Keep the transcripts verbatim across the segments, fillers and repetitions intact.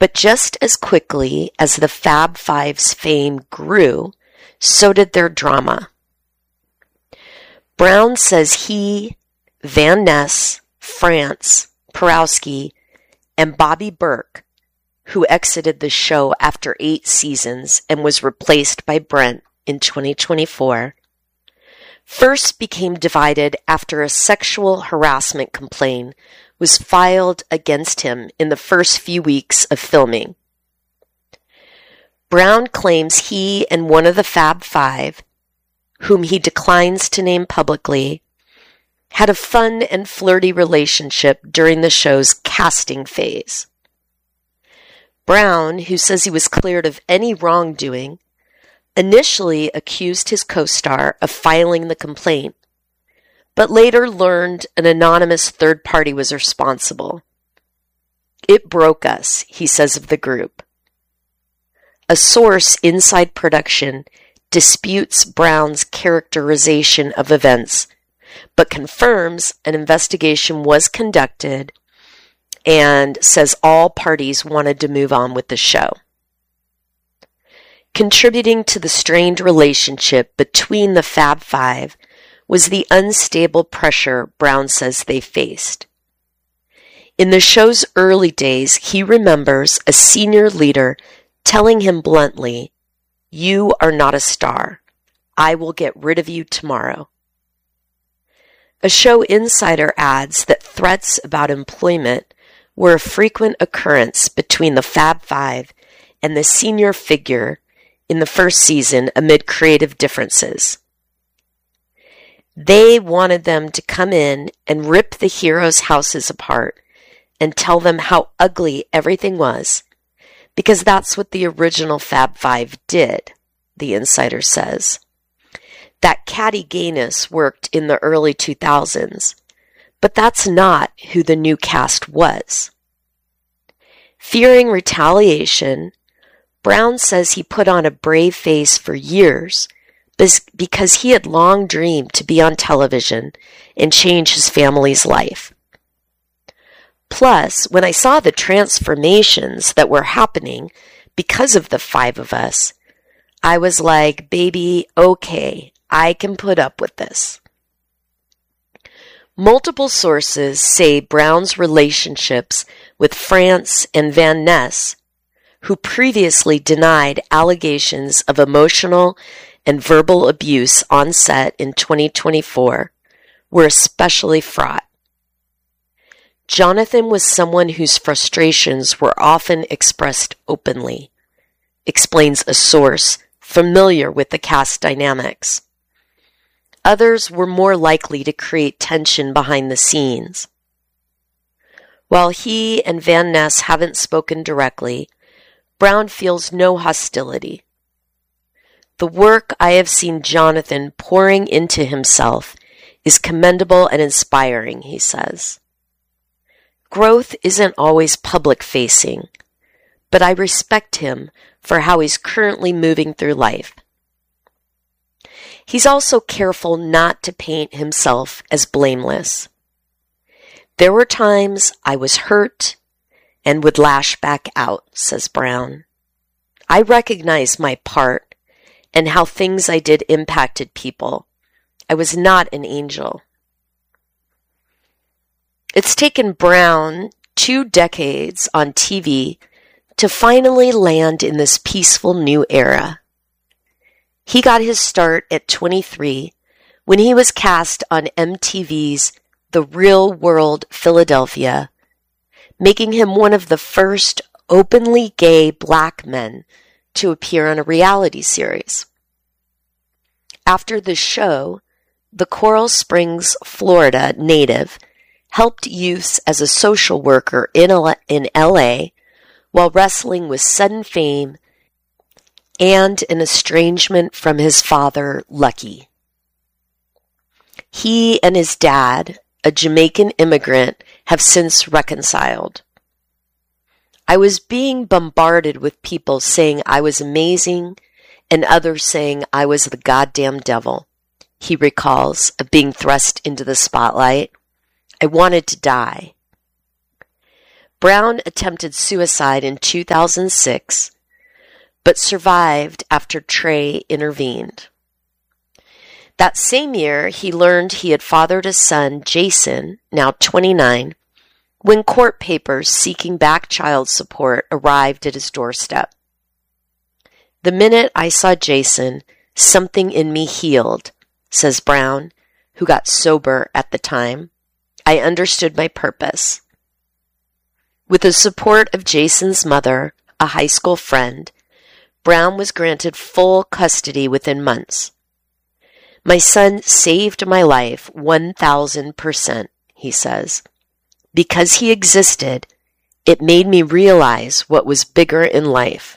But just as quickly as the Fab Five's fame grew, so did their drama. Brown says he, Van Ness, France, Porowski, and Bobby Burke, who exited the show after eight seasons and was replaced by Brent in twenty twenty-four, first became divided after a sexual harassment complaint was filed against him in the first few weeks of filming. Brown claims he and one of the Fab Five, whom he declines to name publicly, had a fun and flirty relationship during the show's casting phase. Brown, who says he was cleared of any wrongdoing, initially accused his co-star of filing the complaint, but later learned an anonymous third party was responsible. It broke us, he says of the group. A source inside production disputes Brown's characterization of events, but confirms an investigation was conducted and says all parties wanted to move on with the show. Contributing to the strained relationship between the Fab Five was the unstable pressure Brown says they faced. In the show's early days, he remembers a senior leader telling him bluntly, "You are not a star. I will get rid of you tomorrow." A show insider adds that threats about employment were a frequent occurrence between the Fab Five and the senior figure in the first season amid creative differences. They wanted them to come in and rip the heroes' houses apart and tell them how ugly everything was, because that's what the original Fab Five did, the insider says. That catty gayness worked in the early two thousands, but that's not who the new cast was. Fearing retaliation, Brown says he put on a brave face for years because he had long dreamed to be on television and change his family's life. Plus, when I saw the transformations that were happening because of the five of us, I was like, baby, okay, I can put up with this. Multiple sources say Brown's relationships with France and Van Ness, who previously denied allegations of emotional and verbal abuse on set in twenty twenty-four, were especially fraught. Jonathan was someone whose frustrations were often expressed openly, explains a source familiar with the cast dynamics. Others were more likely to create tension behind the scenes. While he and Van Ness haven't spoken directly, Brown feels no hostility. The work I have seen Jonathan pouring into himself is commendable and inspiring, he says. Growth isn't always public-facing, but I respect him for how he's currently moving through life. He's also careful not to paint himself as blameless. There were times I was hurt and would lash back out, says Brown. I recognize my part and how things I did impacted people. I was not an angel. It's taken Brown two decades on T V to finally land in this peaceful new era. He got his start at twenty-three when he was cast on M T V's The Real World Philadelphia, making him one of the first openly gay black men to appear on a reality series. After the show, the Coral Springs, Florida native helped youths as a social worker in L A while wrestling with sudden fame and an estrangement from his father, Lucky. He and his dad, a Jamaican immigrant, have since reconciled. I was being bombarded with people saying I was amazing and others saying I was the goddamn devil, he recalls, of being thrust into the spotlight. I wanted to die. Brown attempted suicide in two thousand six, but survived after Trey intervened. That same year, he learned he had fathered a son, Jason, now twenty-nine, when court papers seeking back child support arrived at his doorstep. The minute I saw Jason, something in me healed, says Brown, who got sober at the time. I understood my purpose. With the support of Jason's mother, a high school friend, Brown was granted full custody within months. My son saved my life one thousand percent, he says. Because he existed, it made me realize what was bigger in life.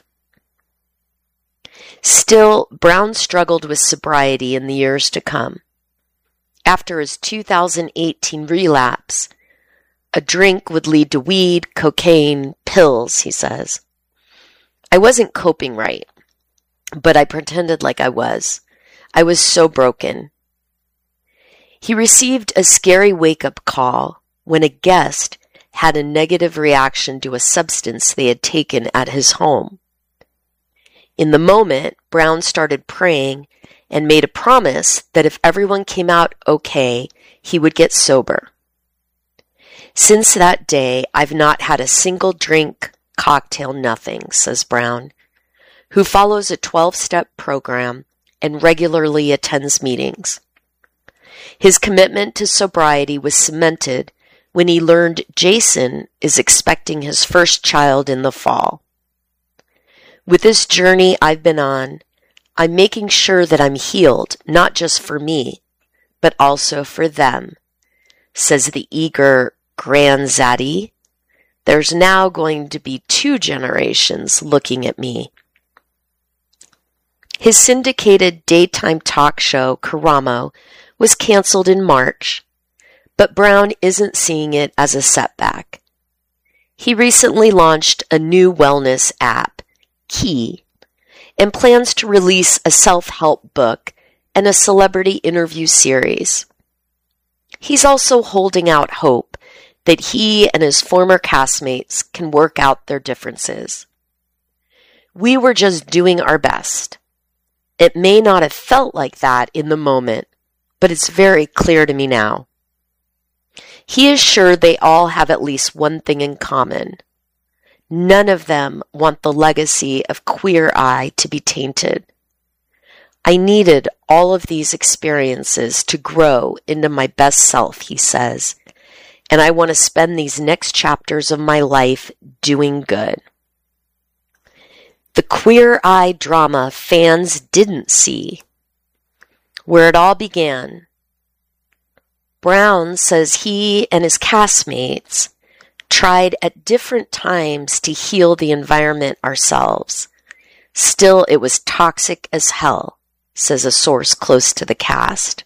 Still, Brown struggled with sobriety in the years to come. After his two thousand eighteen relapse, a drink would lead to weed, cocaine, pills, he says. I wasn't coping right, but I pretended like I was. I was so broken. He received a scary wake-up call when a guest had a negative reaction to a substance they had taken at his home. In the moment, Brown started praying and made a promise that if everyone came out okay, he would get sober. Since that day, I've not had a single drink, cocktail, nothing, says Brown, who follows a twelve-step program and regularly attends meetings. His commitment to sobriety was cemented when he learned Jason is expecting his first child in the fall. With this journey I've been on, I'm making sure that I'm healed, not just for me, but also for them, says the eager grandzaddy. There's now going to be two generations looking at me. His syndicated daytime talk show, Karamo, was canceled in March, but Brown isn't seeing it as a setback. He recently launched a new wellness app, Key, and plans to release a self-help book and a celebrity interview series. He's also holding out hope that he and his former castmates can work out their differences. We were just doing our best. It may not have felt like that in the moment, but it's very clear to me now. He is sure they all have at least one thing in common. None of them want the legacy of Queer Eye to be tainted. I needed all of these experiences to grow into my best self, he says, and I want to spend these next chapters of my life doing good. The Queer Eye drama fans didn't see. Where it all began. Brown says he and his castmates tried at different times to heal the environment ourselves. Still, it was toxic as hell, says a source close to the cast.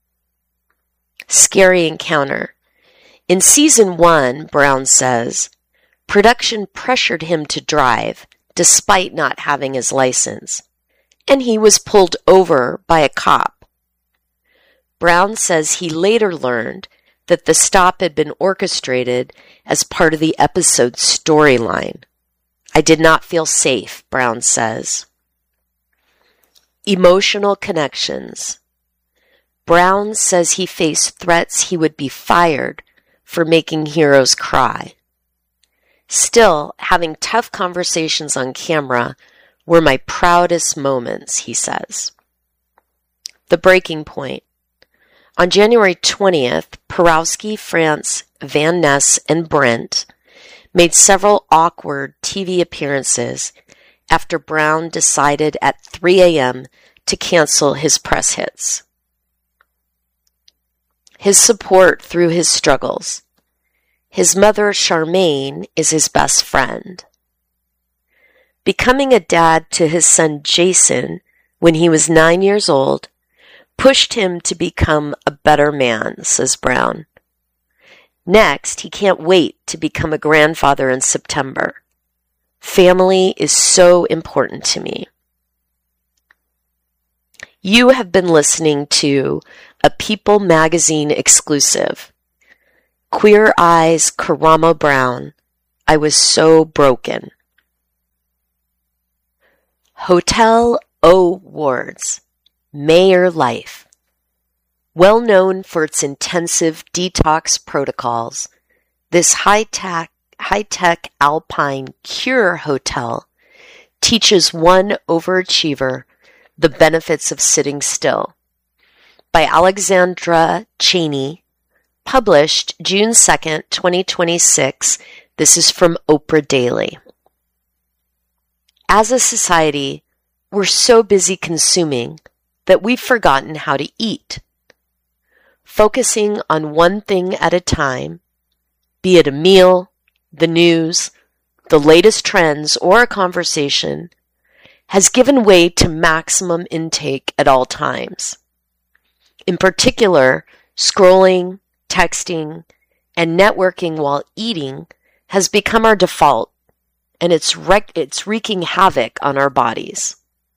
Scary encounter. In season one, Brown says, production pressured him to drive, despite not having his license, and he was pulled over by a cop. Brown says he later learned that the stop had been orchestrated as part of the episode's storyline. I did not feel safe, Brown says. Emotional connections. Brown says he faced threats he would be fired for making heroes cry. Still, having tough conversations on camera were my proudest moments, he says. The breaking point. On January twentieth, Porowski, France, Van Ness, and Brent made several awkward T V appearances after Brown decided at three a.m. to cancel his press hits. His support through his struggles. His mother, Charmaine, is his best friend. Becoming a dad to his son, Jason, when he was nine years old, pushed him to become a better man, says Brown. Next, he can't wait to become a grandfather in September. Family is so important to me. You have been listening to a People Magazine exclusive, Queer Eye's Karamo Brown, I was so broken. Hotel O Wards, Mayor Life. Well known for its intensive detox protocols, this high-tech, high-tech alpine cure hotel teaches one overachiever the benefits of sitting still. By Alexandra Cheney, published June second, twenty twenty-six. This is from Oprah Daily. As a society, we're so busy consuming that we've forgotten how to eat. Focusing on one thing at a time, be it a meal, the news, the latest trends, or a conversation, has given way to maximum intake at all times. In particular, scrolling, texting, and networking while eating has become our default, and it's, wreak- it's wreaking havoc on our bodies.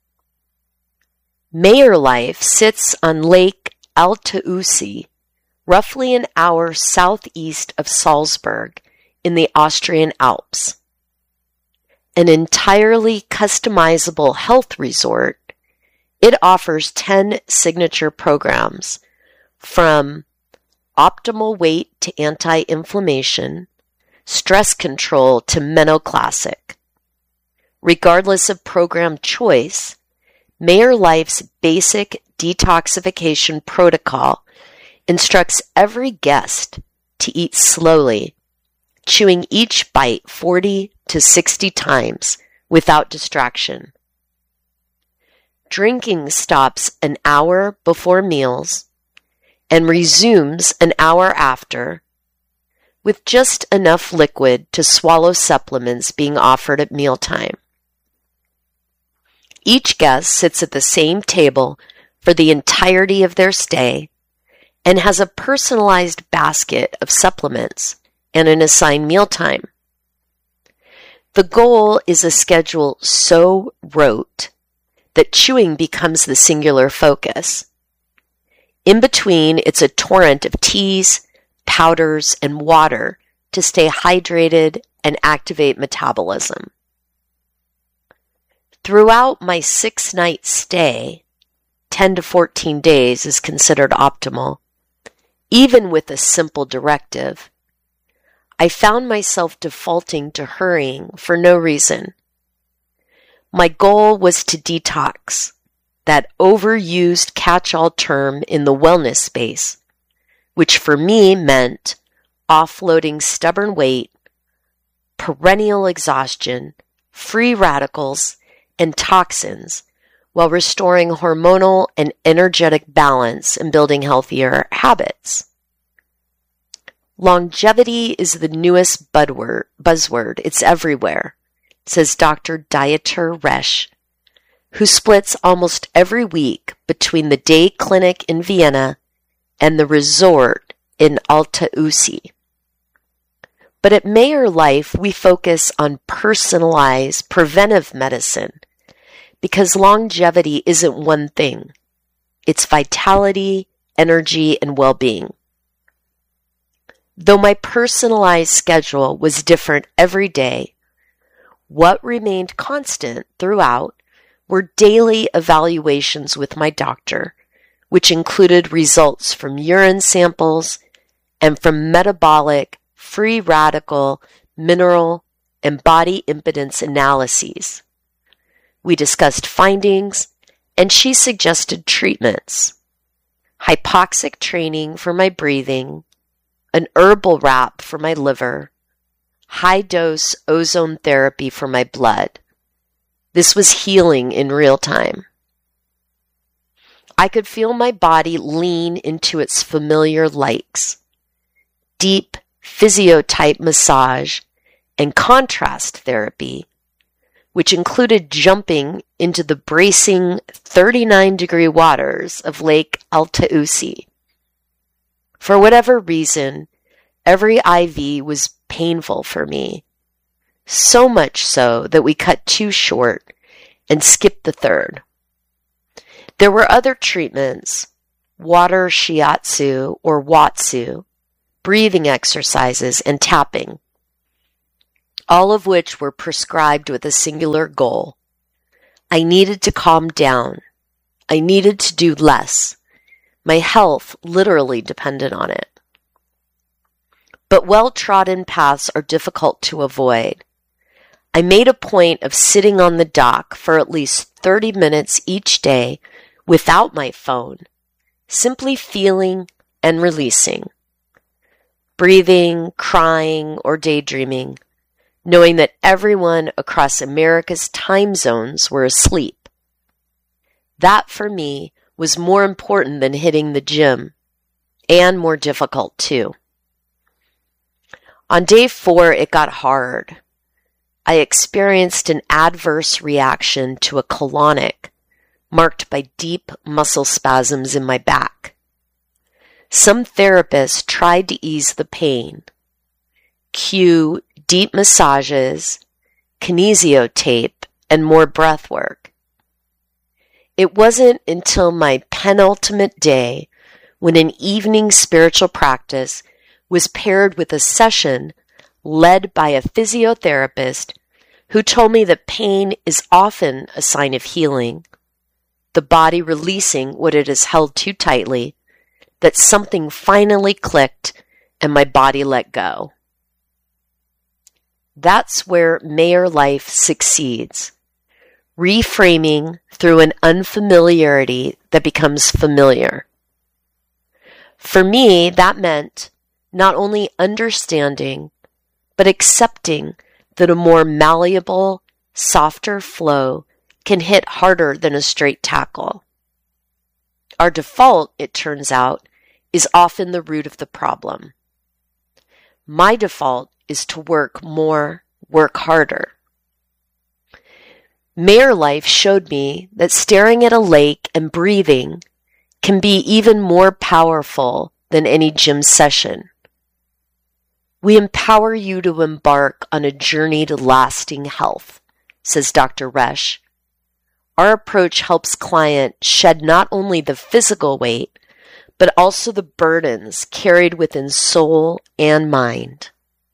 Mayor Life sits on Lake Altaussee, roughly an hour southeast of Salzburg in the Austrian Alps. An entirely customizable health resort, it offers ten signature programs, from optimal weight to anti-inflammation, stress control to Menoclassic. Regardless of program choice, Mayor Life's basic detoxification protocol instructs every guest to eat slowly, chewing each bite forty to sixty times without distraction. Drinking stops an hour before meals and resumes an hour after, with just enough liquid to swallow supplements being offered at mealtime. Each guest sits at the same table for the entirety of their stay and has a personalized basket of supplements and an assigned mealtime. The goal is a schedule so rote that chewing becomes the singular focus. In between, it's a torrent of teas, powders, and water to stay hydrated and activate metabolism. Throughout my six-night stay, ten to fourteen days is considered optimal, even with a simple directive, I found myself defaulting to hurrying for no reason. My goal was to detox, that overused catch-all term in the wellness space, which for me meant offloading stubborn weight, perennial exhaustion, free radicals, and toxins, while restoring hormonal and energetic balance and building healthier habits. Longevity is the newest buzzword. It's everywhere, says Doctor Dieter Resch, who splits almost every week between the day clinic in Vienna and the resort in Altaussee. But at Mayor Life, we focus on personalized preventive medicine because longevity isn't one thing. It's vitality, energy, and well-being. Though my personalized schedule was different every day, what remained constant throughout were daily evaluations with my doctor, which included results from urine samples and from metabolic, free radical, mineral, and body impedance analyses. We discussed findings, and she suggested treatments: hypoxic training for my breathing, an herbal wrap for my liver, high-dose ozone therapy for my blood. This was healing in real time. I could feel my body lean into its familiar likes: deep physiotype massage and contrast therapy, which included jumping into the bracing thirty-nine degree waters of Lake Altaussee. For whatever reason, every I V was painful for me, so much so that we cut two short and skipped the third. There were other treatments: water shiatsu or watsu, breathing exercises, and tapping. all of which were prescribed with a singular goal. I needed to calm down. I needed to do less. My health literally depended on it. But well-trodden paths are difficult to avoid. I made a point of sitting on the dock for at least thirty minutes each day without my phone, simply feeling and releasing, breathing, crying, or daydreaming, knowing that everyone across America's time zones were asleep. That, for me, was more important than hitting the gym, and more difficult, too. On day four, it got hard. I experienced an adverse reaction to a colonic marked by deep muscle spasms in my back. Some therapists tried to ease the pain. Cue deep massages, kinesiotape, and more breath work. It wasn't until my penultimate day when an evening spiritual practice was paired with a session led by a physiotherapist who told me that pain is often a sign of healing, the body releasing what it has held too tightly, that something finally clicked and my body let go. That's where Mayor Life succeeds, reframing through an unfamiliarity that becomes familiar. For me, that meant not only understanding, but accepting that a more malleable, softer flow can hit harder than a straight tackle. Our default, it turns out, is often the root of the problem. My default is to work more, work harder. Mayor Life showed me that staring at a lake and breathing can be even more powerful than any gym session. We empower you to embark on a journey to lasting health, says Doctor Resch. Our approach helps clients shed not only the physical weight, but also the burdens carried within soul and mind.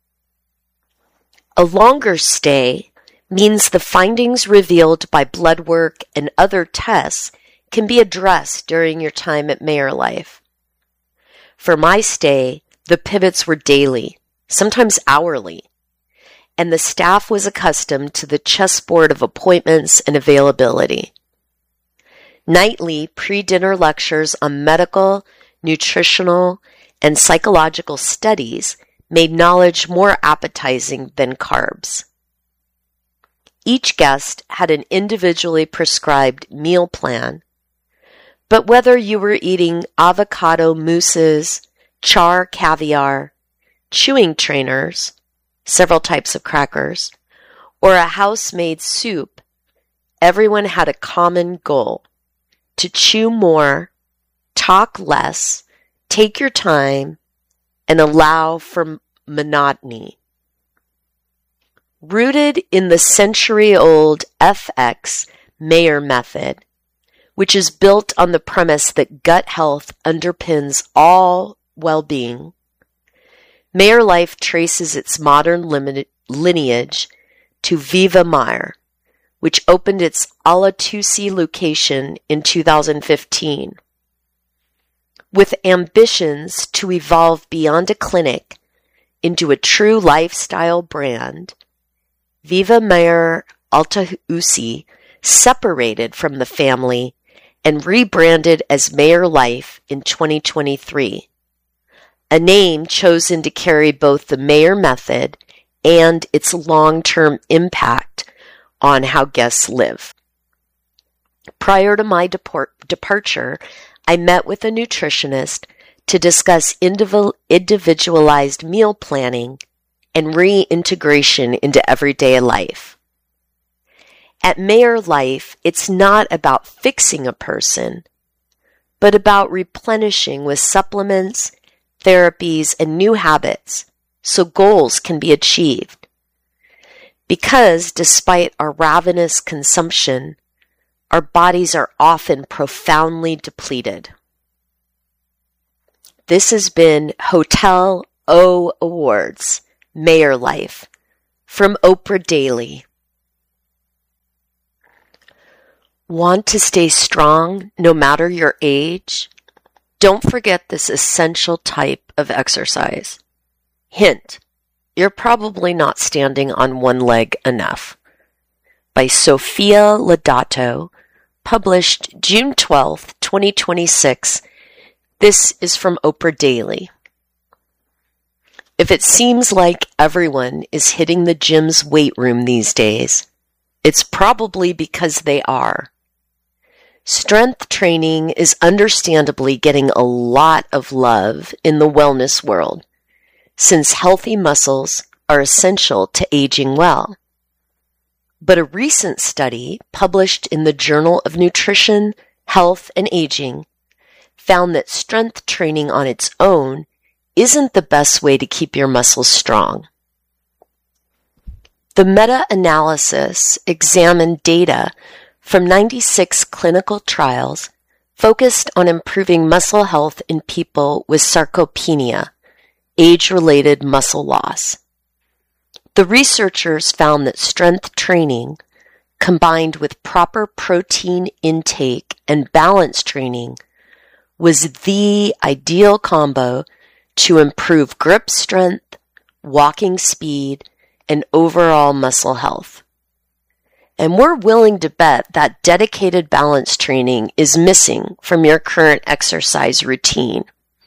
A longer stay means the findings revealed by blood work and other tests can be addressed during your time at Mayor Life. For my stay, the pivots were daily, sometimes hourly, and the staff was accustomed to the chessboard of appointments and availability. Nightly pre-dinner lectures on medical, nutritional, and psychological studies made knowledge more appetizing than carbs. Each guest had an individually prescribed meal plan, but whether you were eating avocado mousses, char caviar, chewing trainers, several types of crackers, or a house-made soup, everyone had a common goal: to chew more, talk less, take your time, and allow for monotony. Rooted in the century-old F X Mayor method, which is built on the premise that gut health underpins all well-being, Mayor Life traces its modern lineage to Viva Mayor, which opened its Alatusi location in two thousand fifteen. With ambitions to evolve beyond a clinic into a true lifestyle brand, Viva Mayor Alatusi separated from the family and rebranded as Mayor Life in twenty twenty-three, a name chosen to carry both the Mayor method and its long-term impact on how guests live. Prior to my deport- departure, I met with a nutritionist to discuss indiv- individualized meal planning and reintegration into everyday life. At Mayor Life, it's not about fixing a person, but about replenishing with supplements, therapies, and new habits so goals can be achieved. Because despite our ravenous consumption, our bodies are often profoundly depleted. This has been Hotel O Awards, Mayor Life, from Oprah Daily. Want to stay strong no matter your age? Don't forget this essential type of exercise. Hint, you're probably not standing on one leg enough. By Sophia Lodato, published June twelfth, twenty twenty-six. This is from Oprah Daily. If it seems like everyone is hitting the gym's weight room these days, it's probably because they are. Strength training is understandably getting a lot of love in the wellness world, since healthy muscles are essential to aging well. But a recent study published in the Journal of Nutrition, Health, and Aging found that strength training on its own isn't the best way to keep your muscles strong. The meta-analysis examined data from ninety-six clinical trials focused on improving muscle health in people with sarcopenia, age-related muscle loss. The researchers found that strength training, combined with proper protein intake and balance training, was the ideal combo to improve grip strength, walking speed, and overall muscle health. And we're willing to bet that dedicated balance training is missing from your current exercise routine.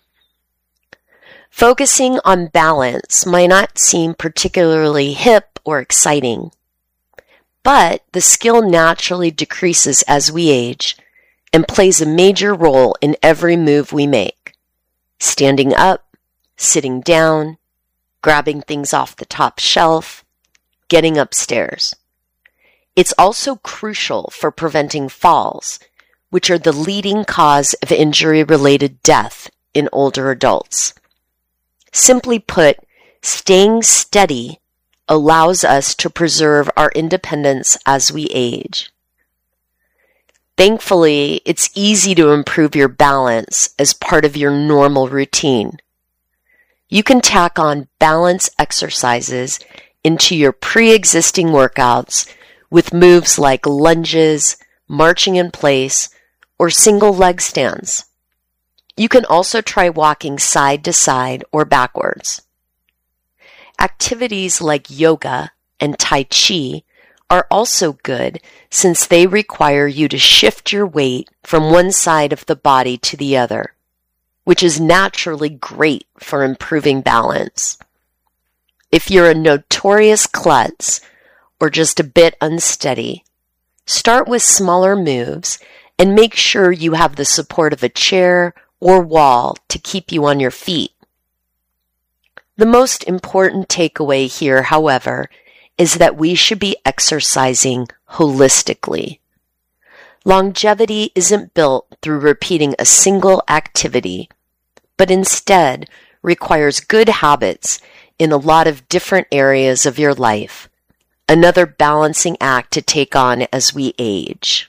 Focusing on balance might not seem particularly hip or exciting, but the skill naturally decreases as we age and plays a major role in every move we make. Standing up, sitting down, grabbing things off the top shelf, getting upstairs. It's also crucial for preventing falls, which are the leading cause of injury-related death in older adults. Simply put, staying steady allows us to preserve our independence as we age. Thankfully, it's easy to improve your balance as part of your normal routine. You can tack on balance exercises into your pre-existing workouts with moves like lunges, marching in place, or single leg stands. You can also try walking side to side or backwards. Activities like yoga and Tai Chi are also good since they require you to shift your weight from one side of the body to the other, which is naturally great for improving balance. If you're a notorious klutz or just a bit unsteady, start with smaller moves and make sure you have the support of a chair or wall to keep you on your feet. The most important takeaway here, however, is that we should be exercising holistically. Longevity isn't built through repeating a single activity, but instead requires good habits in a lot of different areas of your life, another balancing act to take on as we age.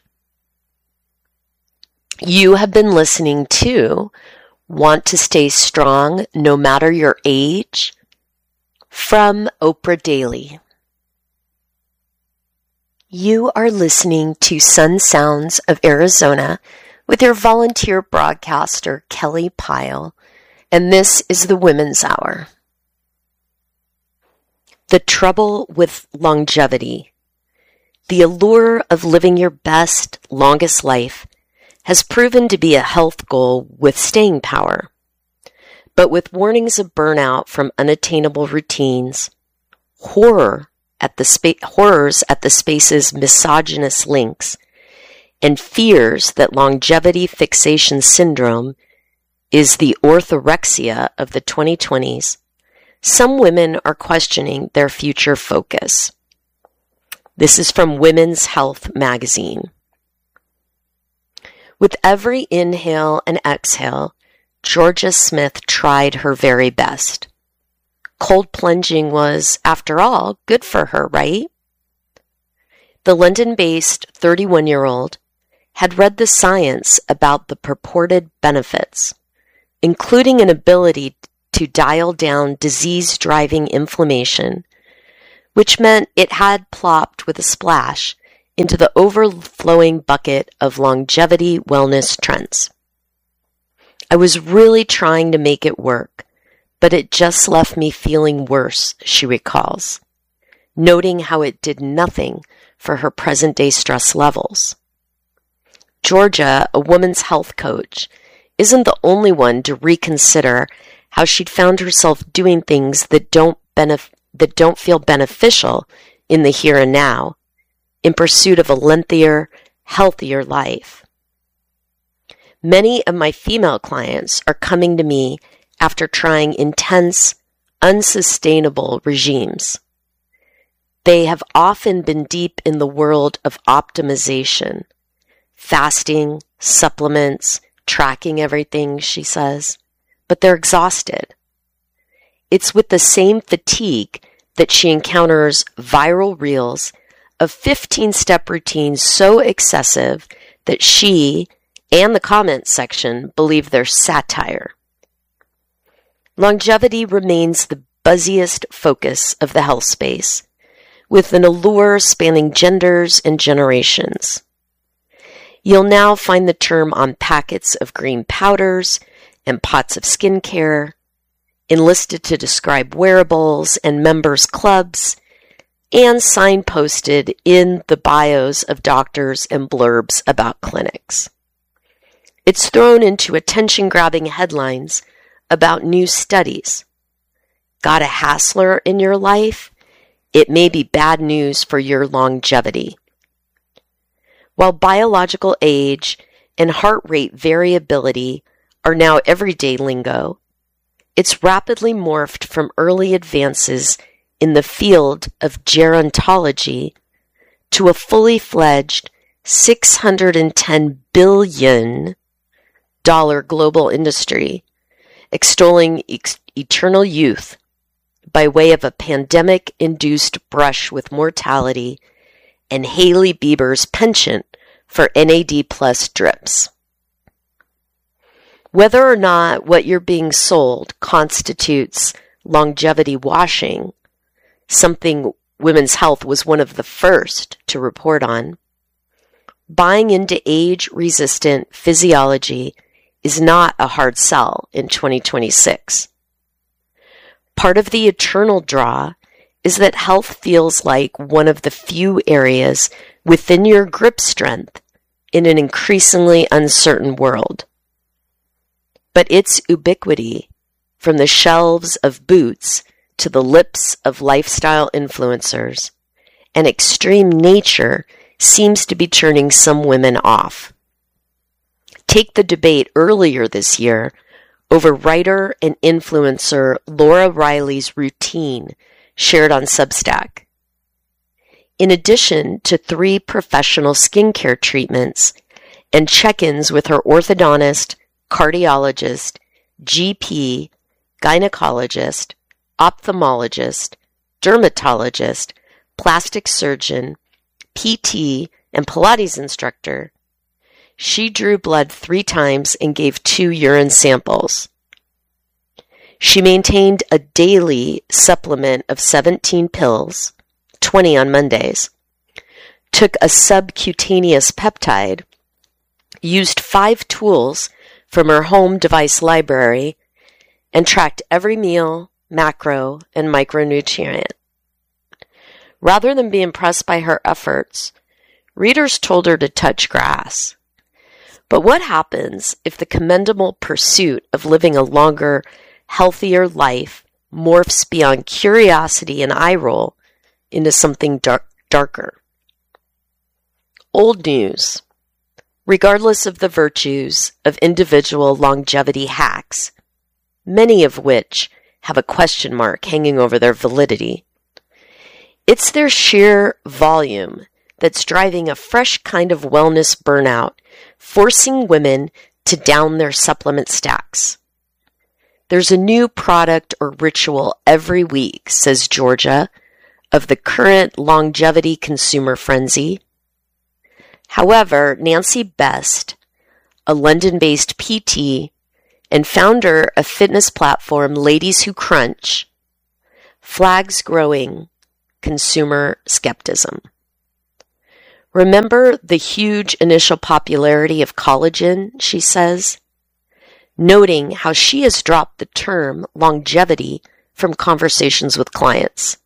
You have been listening to Want to Stay Strong No Matter Your Age? From Oprah Daily. You are listening to Sun Sounds of Arizona with your volunteer broadcaster, Kelly Pyle, and this is the Women's Hour. The trouble with longevity. The allure of living your best, longest life has proven to be a health goal with staying power. But with warnings of burnout from unattainable routines, horror at the spa- horrors at the space's misogynist links, and fears that longevity fixation syndrome is the orthorexia of the twenty twenties, some women are questioning their future focus. This is from Women's Health magazine. With every inhale and exhale, Georgia Smith tried her very best. Cold plunging was, after all, good for her, right? The London-based thirty-one-year-old had read the science about the purported benefits, including an ability to dial down disease-driving inflammation, which meant it had plopped with a splash into the overflowing bucket of longevity wellness trends. I was really trying to make it work, but it just left me feeling worse, she recalls, noting how it did nothing for her present-day stress levels. Georgia, a woman's health coach, isn't the only one to reconsider how she'd found herself doing things that don't benef- that don't feel beneficial in the here and now, in pursuit of a lengthier, healthier life. Many of my female clients are coming to me after trying intense, unsustainable regimes. They have often been deep in the world of optimization, fasting, supplements, tracking everything, she says, but they're exhausted. It's with the same fatigue that she encounters viral reels of fifteen-step routines so excessive that she and the comment section believe they're satire. Longevity remains the buzziest focus of the health space, with an allure spanning genders and generations. You'll now find the term on packets of green powders and pots of skincare, enlisted to describe wearables and members' clubs, and signposted in the bios of doctors and blurbs about clinics. It's thrown into attention-grabbing headlines about new studies. Got a hassler in your life? It may be bad news for your longevity. While biological age and heart rate variability are now everyday lingo, it's rapidly morphed from early advances in the field of gerontology to a fully fledged six hundred ten billion dollars global industry, extolling ex- eternal youth by way of a pandemic-induced brush with mortality and Hailey Bieber's penchant for N A D plus drips. Whether or not what you're being sold constitutes longevity washing, something Women's Health was one of the first to report on, buying into age-resistant physiology is not a hard sell in twenty twenty-six. Part of the eternal draw is that health feels like one of the few areas within your grip strength in an increasingly uncertain world. But its ubiquity, from the shelves of Boots to the lips of lifestyle influencers, and extreme nature seems to be turning some women off. Take the debate earlier this year over writer and influencer Laura Riley's routine shared on Substack. In addition to three professional skincare treatments and check-ins with her orthodontist, cardiologist, G P, gynecologist, ophthalmologist, dermatologist, plastic surgeon, P T, and Pilates instructor, she drew blood three times and gave two urine samples. She maintained a daily supplement of seventeen pills, twenty on Mondays, took a subcutaneous peptide, used five tools from her home device library, and tracked every meal, macro, and micronutrient. Rather than be impressed by her efforts, readers told her to touch grass. But what happens if the commendable pursuit of living a longer, healthier life morphs beyond curiosity and eye roll into something dark, darker? Old news. Regardless of the virtues of individual longevity hacks, many of which have a question mark hanging over their validity, it's their sheer volume that's driving a fresh kind of wellness burnout, forcing women to down their supplement stacks. There's a new product or ritual every week, says Georgia, of the current longevity consumer frenzy. However, Nancy Best, a London-based P T and founder of fitness platform Ladies Who Crunch, flags growing consumer skepticism. Remember the huge initial popularity of collagen, she says, noting how she has dropped the term longevity from conversations with clients.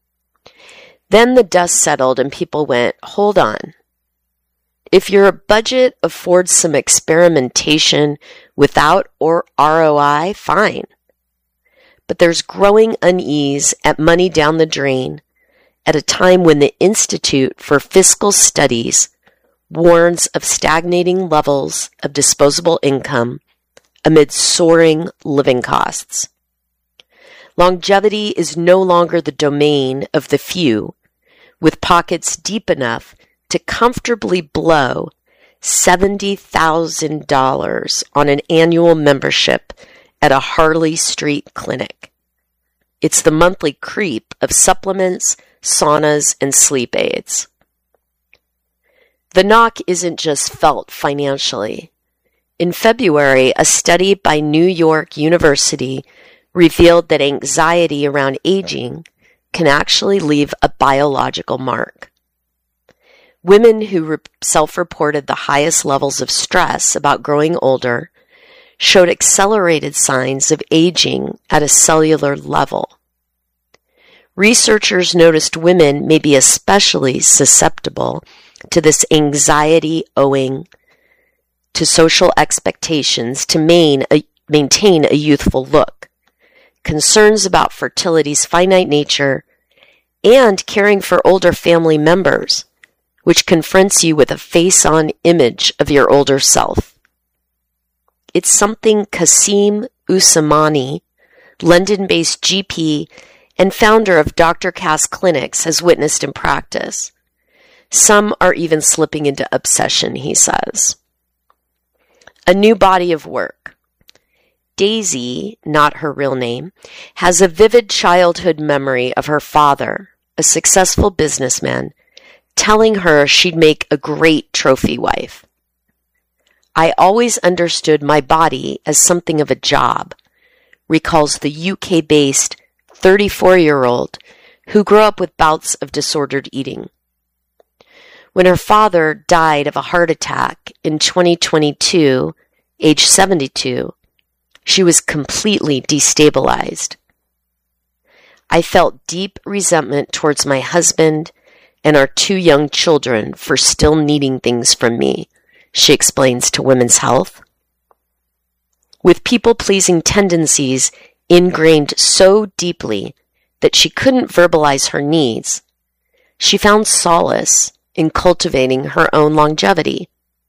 Then the dust settled and people went, hold on. If your budget affords some experimentation without or R O I, fine. But there's growing unease at money down the drain at a time when the Institute for Fiscal Studies warns of stagnating levels of disposable income amid soaring living costs. Longevity is no longer the domain of the few, with pockets deep enough to comfortably blow seventy thousand dollars on an annual membership at a Harley Street clinic. It's the monthly creep of supplements, saunas, and sleep aids. The knock isn't just felt financially. In February, a study by New York University revealed that anxiety around aging can actually leave a biological mark. Women who re- self-reported the highest levels of stress about growing older showed accelerated signs of aging at a cellular level. Researchers noticed women may be especially susceptible to this anxiety owing to social expectations to main a, maintain a youthful look, concerns about fertility's finite nature, and caring for older family members, which confronts you with a face-on image of your older self. It's something Kasim Usmani, London-based G P and founder of Doctor Cass Clinics, has witnessed in practice. Some are even slipping into obsession, he says. A new body of work. Daisy, not her real name, has a vivid childhood memory of her father, a successful businessman, telling her she'd make a great trophy wife. I always understood my body as something of a job, recalls the U K-based thirty-four-year-old who grew up with bouts of disordered eating. When her father died of a heart attack in twenty twenty-two, age seventy-two, she was completely destabilized. I felt deep resentment towards my husband and our two young children for still needing things from me, she explains to Women's Health. With people-pleasing tendencies ingrained so deeply that she couldn't verbalize her needs, she found solace in cultivating her own longevity.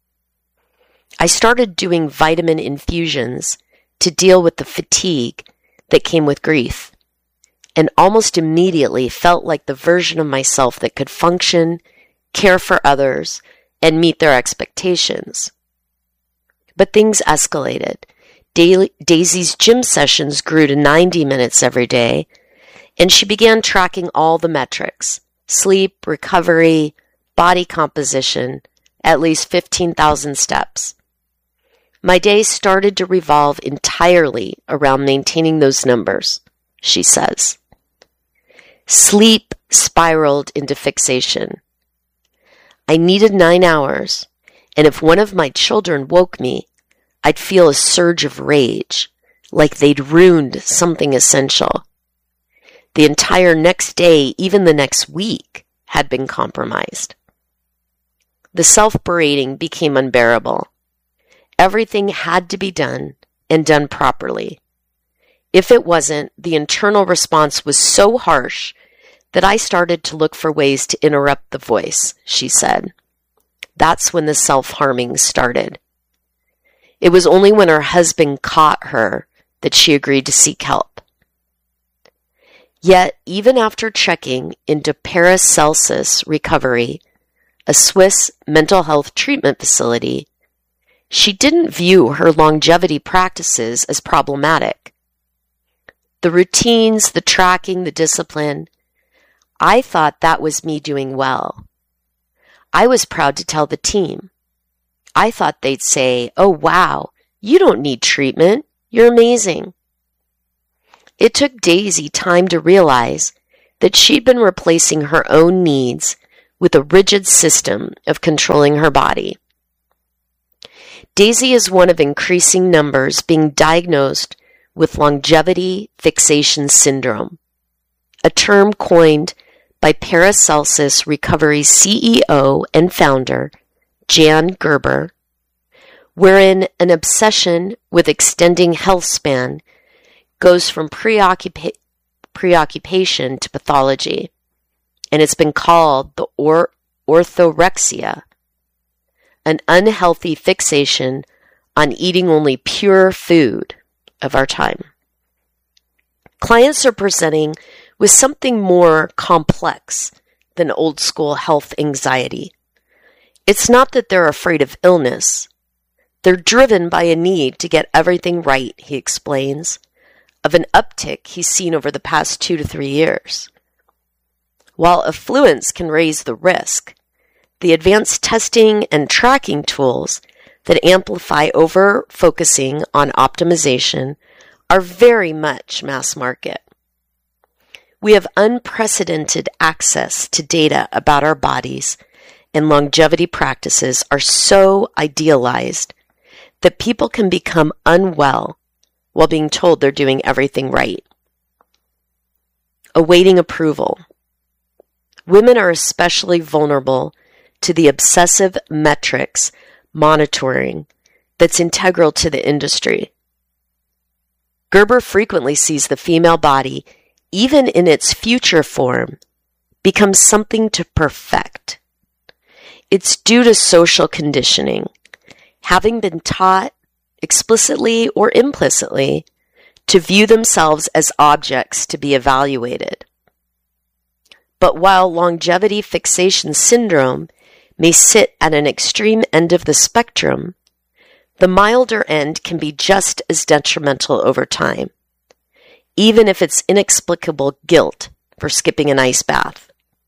I started doing vitamin infusions to deal with the fatigue that came with grief, and almost immediately felt like the version of myself that could function, care for others, and meet their expectations. But things escalated. Daily, Daisy's gym sessions grew to ninety minutes every day, and she began tracking all the metrics: sleep, recovery, body composition, at least fifteen thousand steps. My days started to revolve entirely around maintaining those numbers, she says. Sleep spiraled into fixation. I needed nine hours, and if one of my children woke me, I'd feel a surge of rage, like they'd ruined something essential. The entire next day, even the next week, had been compromised. The self-berating became unbearable. Everything had to be done, and done properly. If it wasn't, the internal response was so harsh that I started to look for ways to interrupt the voice, she said. That's when the self-harming started. It was only when her husband caught her that she agreed to seek help. Yet, even after checking into Paracelsus Recovery, a Swiss mental health treatment facility, she didn't view her longevity practices as problematic. The routines, the tracking, the discipline, I thought that was me doing well. I was proud to tell the team. I thought they'd say, "Oh, wow, you don't need treatment. You're amazing." It took Daisy time to realize that she'd been replacing her own needs with a rigid system of controlling her body. Daisy is one of increasing numbers being diagnosed with longevity fixation syndrome, a term coined by Paracelsus Recovery's C E O and founder, Jan Gerber, wherein an obsession with extending health span goes from preoccupa- preoccupation to pathology, and it's been called the or- orthorexia, an unhealthy fixation on eating only pure food of our time. Clients are presenting with something more complex than old school health anxiety. It's not that they're afraid of illness. They're driven by a need to get everything right, he explains, of an uptick he's seen over the past two to three years. While affluence can raise the risk, the advanced testing and tracking tools that amplify over-focusing on optimization are very much mass market. We have unprecedented access to data about our bodies, and longevity practices are so idealized that people can become unwell while being told they're doing everything right. Awaiting approval. Women are especially vulnerable to the obsessive metrics monitoring that's integral to the industry. Gerber frequently sees the female body, even in its future form, become something to perfect. It's due to social conditioning, having been taught, explicitly or implicitly, to view themselves as objects to be evaluated. But while longevity fixation syndrome may sit at an extreme end of the spectrum, the milder end can be just as detrimental over time, even if it's inexplicable guilt for skipping an ice bath.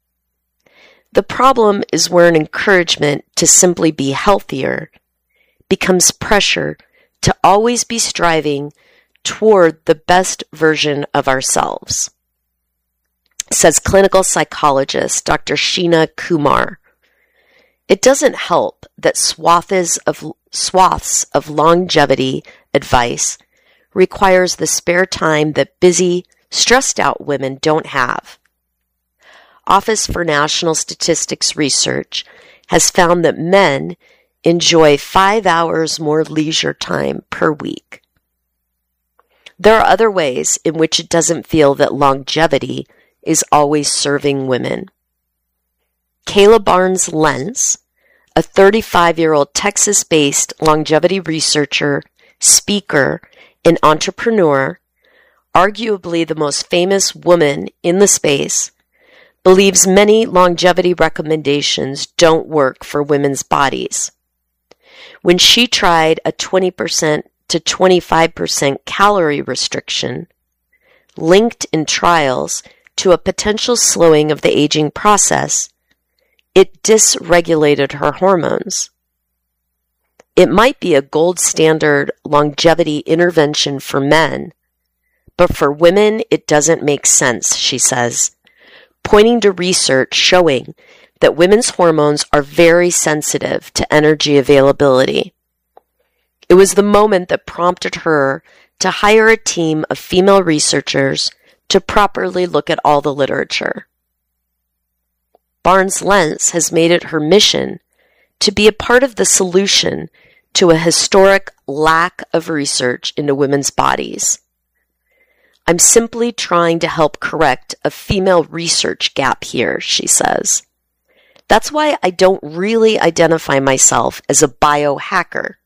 The problem is where an encouragement to simply be healthier becomes pressure to always be striving toward the best version of ourselves, says clinical psychologist Doctor Sheena Kumar. It doesn't help that swaths of, swaths of longevity advice requires the spare time that busy, stressed-out women don't have. Office for National Statistics Research has found that men enjoy five hours more leisure time per week. There are other ways in which it doesn't feel that longevity is always serving women. Kayla Barnes-Lentz, a thirty-five-year-old Texas-based longevity researcher, speaker, and entrepreneur, arguably the most famous woman in the space, believes many longevity recommendations don't work for women's bodies. When she tried a twenty percent to twenty-five percent calorie restriction, linked in trials to a potential slowing of the aging process, it dysregulated her hormones. It might be a gold standard longevity intervention for men, but for women it doesn't make sense, she says, pointing to research showing that women's hormones are very sensitive to energy availability. It was the moment that prompted her to hire a team of female researchers to properly look at all the literature. Barnes-Lentz has made it her mission to be a part of the solution to a historic lack of research into women's bodies. I'm simply trying to help correct a female research gap here, she says. That's why I don't really identify myself as a biohacker.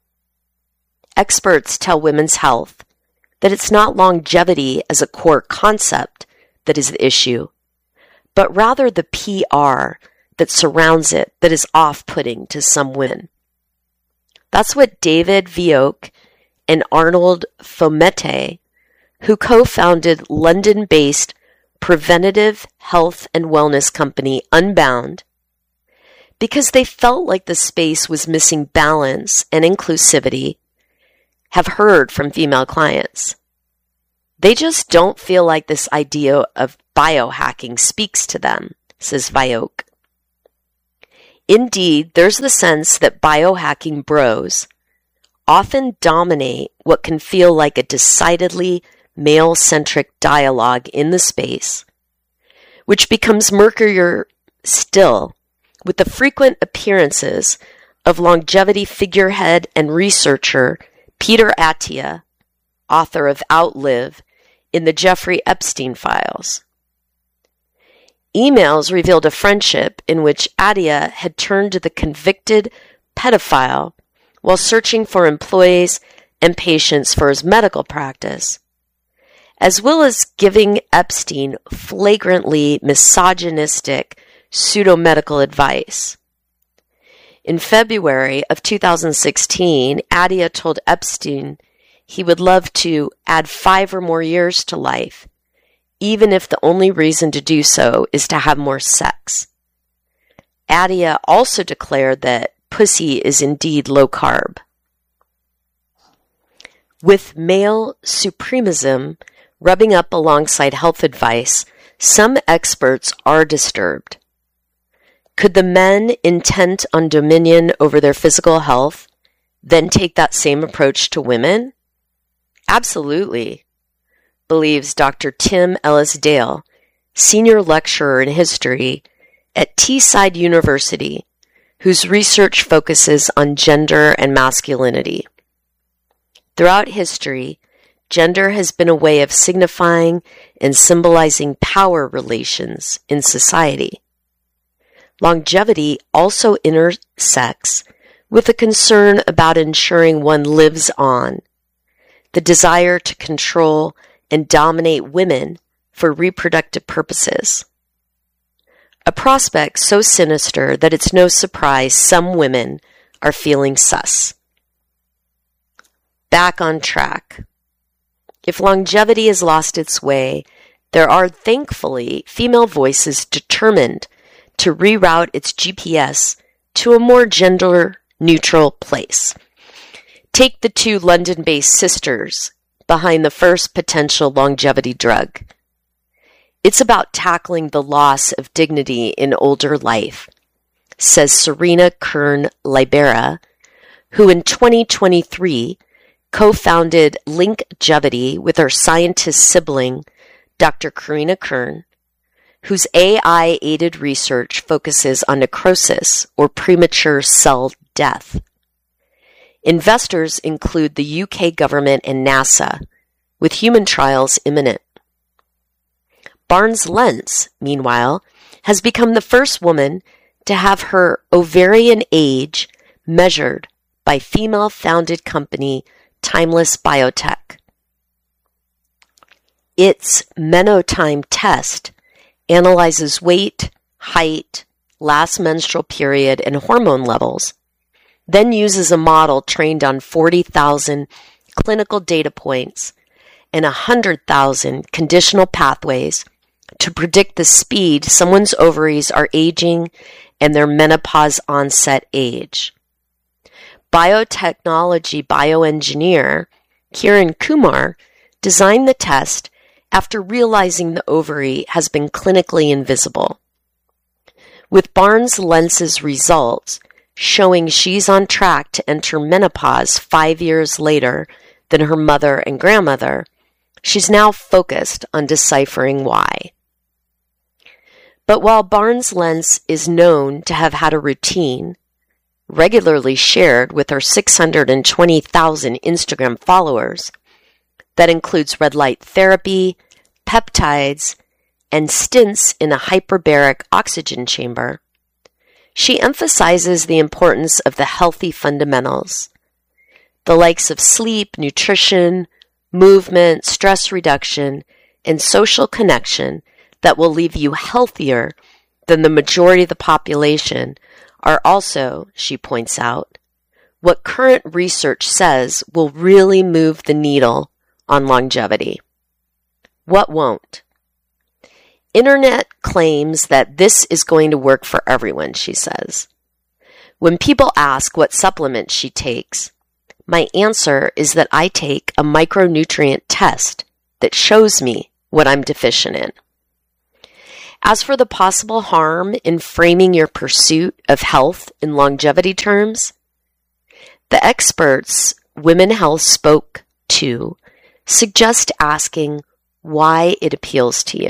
Experts tell Women's Health that it's not longevity as a core concept that is the issue, but rather the P R that surrounds it that is off-putting to some women. That's what David Vioque and Arnold Fomete, who co-founded London-based preventative health and wellness company Unbound, because they felt like the space was missing balance and inclusivity, have heard from female clients. They just don't feel like this idea of biohacking speaks to them, says Vyoke. Indeed, there's the sense that biohacking bros often dominate what can feel like a decidedly male-centric dialogue in the space, which becomes murkier still with the frequent appearances of longevity figurehead and researcher Peter Attia, author of Outlive, in the Jeffrey Epstein files. Emails revealed a friendship in which Attia had turned to the convicted pedophile while searching for employees and patients for his medical practice, as well as giving Epstein flagrantly misogynistic pseudo-medical advice. In February of two thousand sixteen, Attia told Epstein he would love to add five or more years to life, even if the only reason to do so is to have more sex. Attia also declared that pussy is indeed low carb. With male supremacism rubbing up alongside health advice, some experts are disturbed. Could the men intent on dominion over their physical health then take that same approach to women? Absolutely, believes Doctor Tim Ellis Dale, senior lecturer in history at Teesside University, whose research focuses on gender and masculinity. Throughout history, gender has been a way of signifying and symbolizing power relations in society. Longevity also intersects with a concern about ensuring one lives on, the desire to control and dominate women for reproductive purposes. A prospect so sinister that it's no surprise some women are feeling sus. Back on track. If longevity has lost its way, there are thankfully female voices determined to reroute its G P S to a more gender-neutral place. Take the two London-based sisters behind the first potential longevity drug. It's about tackling the loss of dignity in older life, says Serena Kern-Libera, who in twenty twenty-three co-founded Linkgevity with her scientist sibling, Doctor Karina Kern, whose A I-aided research focuses on necrosis or premature cell death. Investors include the U K government and NASA, with human trials imminent. Barnes Lentz, meanwhile, has become the first woman to have her ovarian age measured by female-founded company Timeless Biotech. Its Menotime test analyzes weight, height, last menstrual period, and hormone levels, then uses a model trained on forty thousand clinical data points and one hundred thousand conditional pathways to predict the speed someone's ovaries are aging and their menopause onset age. Biotechnology bioengineer Kiran Kumar designed the test after realizing the ovary has been clinically invisible. With Barnes Lentz's results showing she's on track to enter menopause five years later than her mother and grandmother, she's now focused on deciphering why. But while Barnes Lentz is known to have had a routine, regularly shared with her six hundred twenty thousand Instagram followers, that includes red light therapy, peptides, and stints in a hyperbaric oxygen chamber, she emphasizes the importance of the healthy fundamentals, the likes of sleep, nutrition, movement, stress reduction, and social connection that will leave you healthier than the majority of the population are also, she points out, what current research says will really move the needle on longevity. What won't? Internet claims that this is going to work for everyone, she says. When people ask what supplements she takes, my answer is that I take a micronutrient test that shows me what I'm deficient in. As for the possible harm in framing your pursuit of health in longevity terms, the experts Women Health spoke to suggest asking why it appeals to you.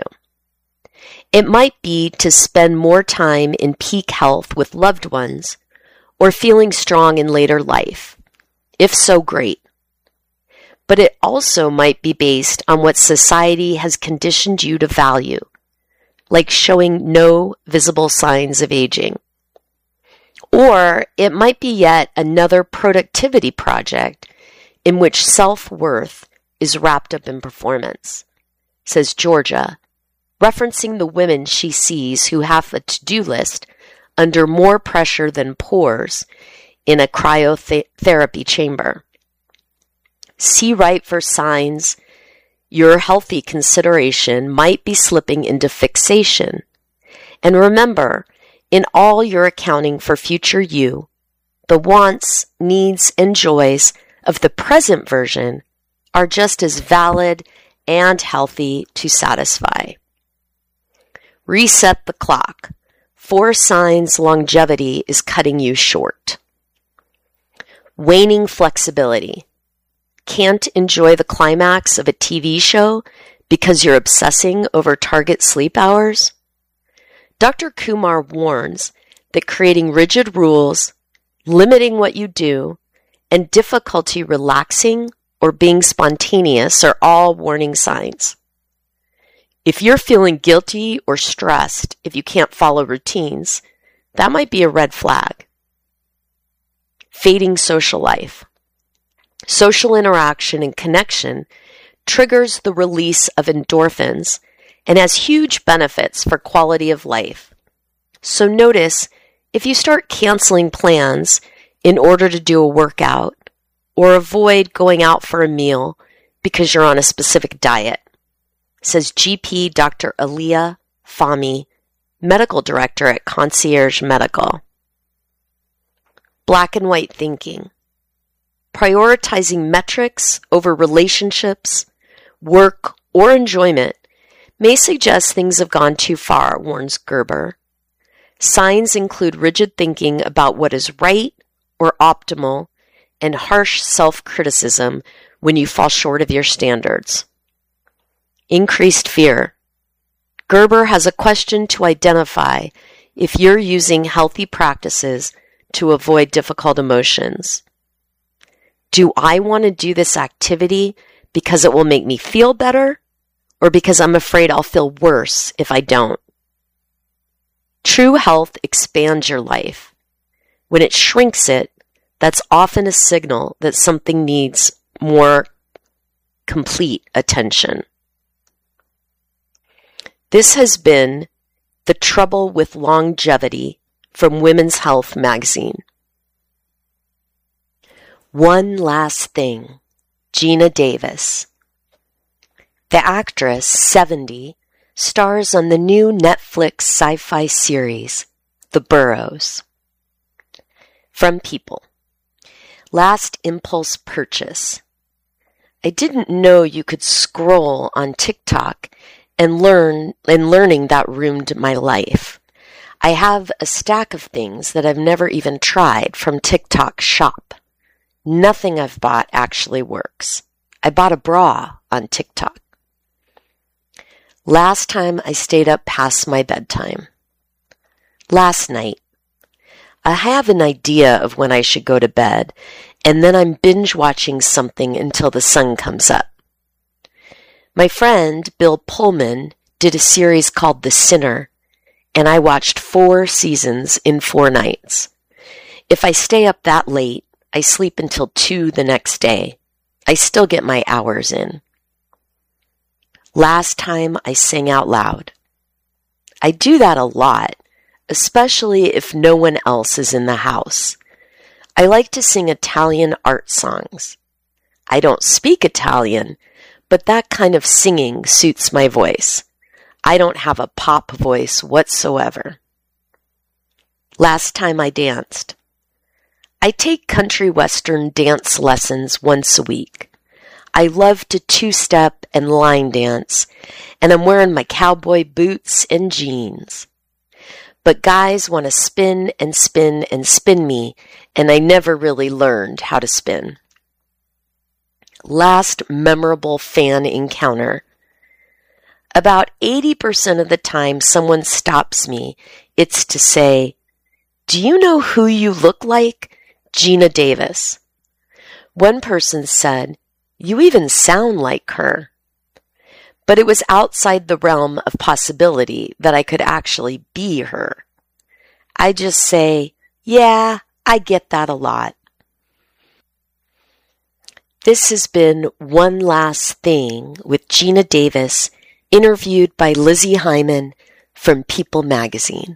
It might be to spend more time in peak health with loved ones or feeling strong in later life. If so, great. But it also might be based on what society has conditioned you to value, like showing no visible signs of aging. Or it might be yet another productivity project in which self-worth is wrapped up in performance, says Georgia, referencing the women she sees who have a to-do list under more pressure than pores in a cryotherapy chamber. See right for signs your healthy consideration might be slipping into fixation. And remember, in all your accounting for future you, the wants, needs, and joys of the present version are just as valid and healthy to satisfy. Reset the clock. Four signs longevity is cutting you short. Waning flexibility. Can't enjoy the climax of a T V show because you're obsessing over target sleep hours? Doctor Kumar warns that creating rigid rules, limiting what you do, and difficulty relaxing or being spontaneous are all warning signs. If you're feeling guilty or stressed if you can't follow routines, that might be a red flag. Fading social life. Social interaction and connection triggers the release of endorphins and has huge benefits for quality of life. So notice if you start canceling plans in order to do a workout or avoid going out for a meal because you're on a specific diet, says G P Doctor Aliyah Fahmy, medical director at Concierge Medical. Black and white thinking. Prioritizing metrics over relationships, work, or enjoyment may suggest things have gone too far, warns Gerber. Signs include rigid thinking about what is right or optimal and harsh self-criticism when you fall short of your standards. Increased fear. Gerber has a question to identify if you're using healthy practices to avoid difficult emotions. Do I want to do this activity because it will make me feel better, or because I'm afraid I'll feel worse if I don't? True health expands your life. When it shrinks it, that's often a signal that something needs more complete attention. This has been The Trouble with Longevity from Women's Health magazine. One Last Thing, Geena Davis. The actress, seventy, stars on the new Netflix sci-fi series, The Burrows. From People. Last impulse purchase. I didn't know you could scroll on TikTok and learn, and learning that ruined my life. I have a stack of things that I've never even tried from TikTok Shop. Nothing I've bought actually works. I bought a bra on TikTok. Last time I stayed up past my bedtime. Last night. I have an idea of when I should go to bed, and then I'm binge watching something until the sun comes up. My friend, Bill Pullman, did a series called The Sinner, and I watched four seasons in four nights. If I stay up that late, I sleep until two the next day. I still get my hours in. Last time I sang out loud. I do that a lot, especially if no one else is in the house. I like to sing Italian art songs. I don't speak Italian, but that kind of singing suits my voice. I don't have a pop voice whatsoever. Last time I danced. I take country western dance lessons once a week. I love to two-step and line dance, and I'm wearing my cowboy boots and jeans. But guys want to spin and spin and spin me, and I never really learned how to spin. Last memorable fan encounter. About eighty percent of the time someone stops me, it's to say, "Do you know who you look like? Geena Davis." One person said, "You even sound like her." But it was outside the realm of possibility that I could actually be her. I just say, "Yeah, I get that a lot." This has been One Last Thing with Geena Davis, interviewed by Lizzie Hyman from People Magazine.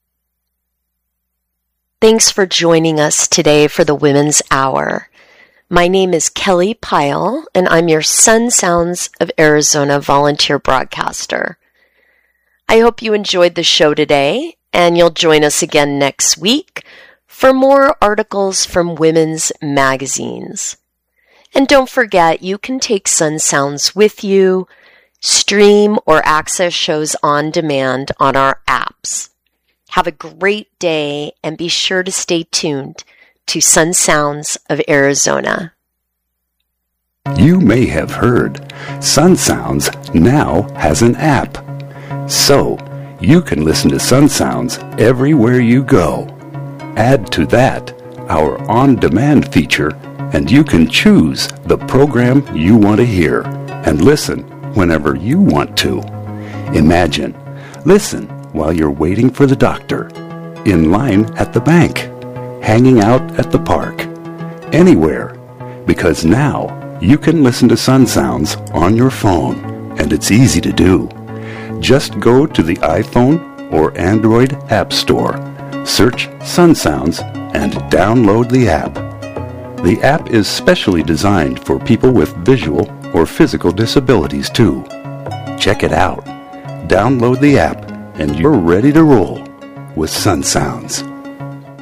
Thanks for joining us today for the Women's Hour. My name is Kelly Pyle, and I'm your Sun Sounds of Arizona volunteer broadcaster. I hope you enjoyed the show today, and you'll join us again next week for more articles from women's magazines. And don't forget, you can take Sun Sounds with you, stream or access shows on demand on our apps. Have a great day, and be sure to stay tuned to Sun Sounds of Arizona. You may have heard Sun Sounds now has an app. So, you can listen to Sun Sounds everywhere you go. Add to that our on-demand feature, and you can choose the program you want to hear and listen whenever you want to. Imagine, listen while you're waiting for the doctor, in line at the bank, hanging out at the park, anywhere, because now you can listen to Sun Sounds on your phone, and it's easy to do. Just go to the iPhone or Android App Store, search Sun Sounds, and download the app. The app is specially designed for people with visual or physical disabilities too. Check it out. Download the app, and you're ready to roll with Sun Sounds.